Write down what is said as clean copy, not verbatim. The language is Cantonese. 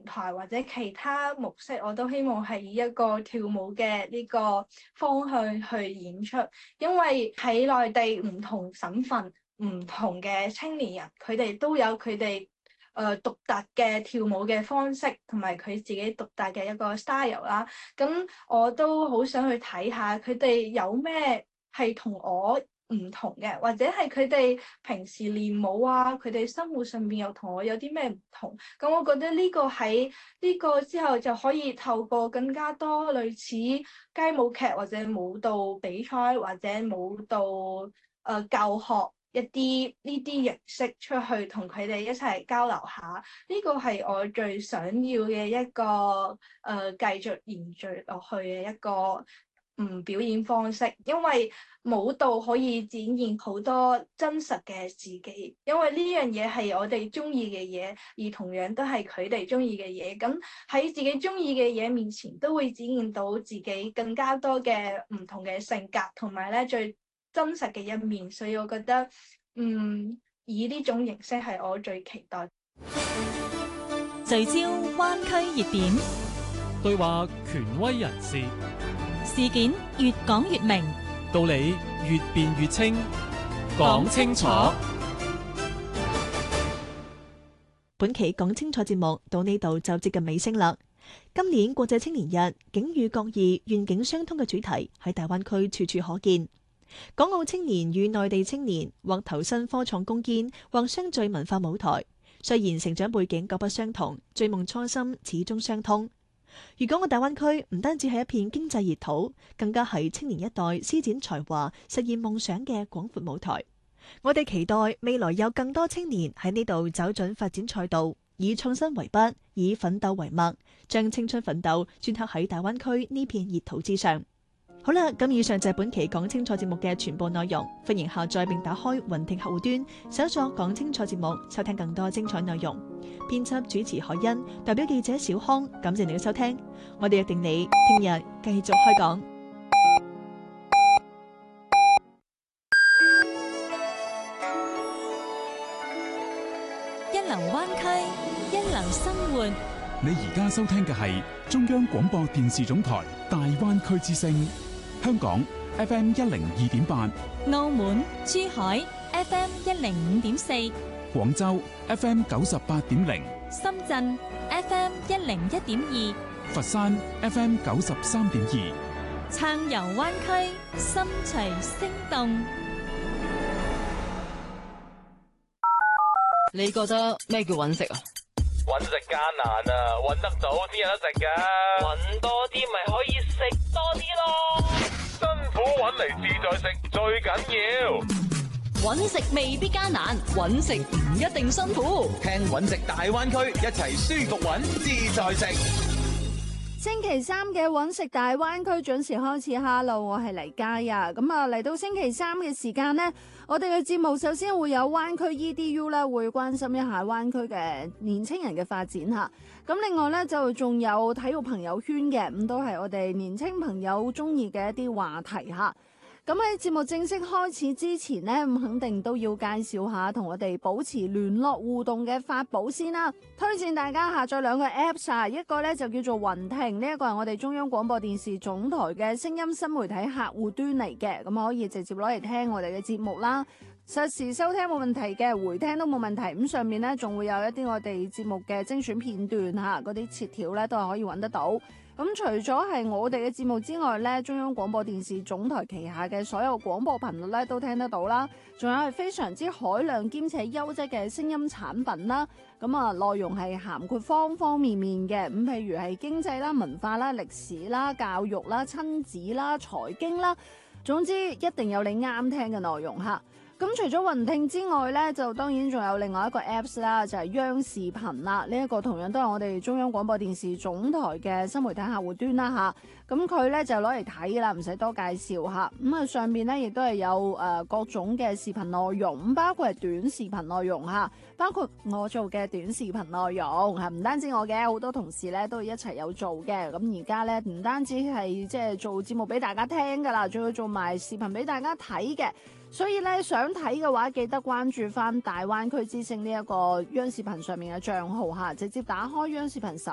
台或者其他模式，我都希望係以一個跳舞嘅呢個方向去演出，因為喺內地唔同省份、唔同嘅青年人，佢哋都有佢哋獨特嘅跳舞嘅方式，同埋佢自己獨特嘅一個 style 啦。咁我都好想去睇下佢哋有咩係同我唔同嘅，或者係佢哋平時練舞啊，佢哋生活上面又同我有啲咩唔同。咁我覺得呢個喺呢個之後就可以透過更加多類似街舞劇或者舞蹈比賽或者舞蹈教學一啲呢啲形式出去同佢哋一齊交流下，呢個係我最想要嘅一個繼續延續落去嘅一個表演方式，因為舞蹈可以展現好多真實嘅自己，因為呢樣嘢係我哋中意嘅嘢，而同樣都係佢哋中意嘅嘢。咁喺自己中意嘅嘢面前，都會展現到自己更加多嘅唔同嘅性格，同埋咧最真實嘅一面。所以我覺得，以呢種形式係我最期待。 聚焦灣區熱點， 對話權威人士， 事件越講越明， 道理越辯越清，講清楚。 本期講清楚節目到呢度就接近尾聲啦。今年國際青年日，境遇各異、願景相通嘅主題喺大灣區處處可見。港澳青年與內地青年或投身科創攻堅，或相聚文化舞台。雖然成長背景各不相同，追夢初心始終相通。粵港澳大灣區唔單止係一片經濟熱土，更加係青年一代施展才華、實現夢想嘅廣闊舞台。我哋期待未來有更多青年喺呢度走進發展賽道，以創新為筆，以奮鬥為墨，將青春奮鬥鐫刻喺大灣區呢片熱土之上。好啦，咁以上就係本期講清楚節目嘅全部內容。歡迎下載並打開雲聽客戶端，搜索講清楚節目，收聽更多精彩內容。編輯主持海欣，代表記者小康，感謝你嘅收聽。我哋約定你聽日繼續開講。 一流灣區，一流生活。 你而家收聽嘅係中央廣播電視總台大灣區之聲，香港 FM 102.8， 澳門、珠海 FM 105.4， 廣州 FM 98.0， 深圳 FM 101.2， 佛山 FM 93.2， 暢遊灣區，心隨聲動。 你覺得咩叫揾食啊？ 揾食艱難啊，揾得到先有得食噶。揾多啲咪可以食多啲咯。辛苦揾嚟自在食最緊要。 揾食未必艱難，揾食唔一定辛苦。 聽揾食大灣區，一齊舒服揾自在食。 星期三嘅揾食大灣區準時開始。Hello， 我係黎嘉呀。咁啊，嚟到星期三嘅時間呢，我哋嘅節目首先會有灣區 EDU 咧，會關心一下灣區嘅年青人嘅發展吓。咁另外呢，就仲有體育朋友圈嘅，咁都係我哋年青朋友中意嘅一啲話題吓。咁喺節目正式開始之前呢，咁肯定都要介紹下同我哋保持聯絡互動嘅法寶先啦。推薦大家下載兩個 Apps 啊，一個呢就叫做雲聽，呢一個係我哋中央廣播電視總台嘅聲音新媒體客戶端嚟嘅，咁可以直接攞嚟聽我哋嘅節目啦。實時收聽冇問題嘅，回聽都冇問題。咁上面呢仲會有一啲我哋節目嘅精選片段吓，嗰啲切條呢都係可以揾得到。咁除咗係我哋嘅節目之外呢，中央廣播電視總台旗下嘅所有廣播頻率呢都聽得到啦。仲有係非常之海量兼且優質嘅聲音產品啦。咁啊，內容係涵括方方面面嘅。咁譬如係經濟啦、文化啦、歷史啦、教育啦、親子啦、財經啦，總之一定有你啱聽嘅內容吓。咁除咗雲聽之外呢，就當然仲有另外一個 Apps 啦，就係央視頻啦。呢一個同樣都係我哋中央廣播電視總台嘅新媒體客戶端啦吓。咁佢呢就攞嚟睇啦，唔使多介紹吓。咁啊上面呢亦都係有各種嘅視頻內容，咁包括係短視頻內容吓，包括我做嘅短視頻內容係唔單止我嘅，好多同事呢都一齊有做嘅。咁而家呢，唔單止係即係做節目俾大家聽噶啦，仲要做埋視頻俾大家睇嘅。所以咧，想睇嘅話，記得關注翻大灣區之聲呢一個央視頻上面嘅賬號吓，直接打開央視頻搜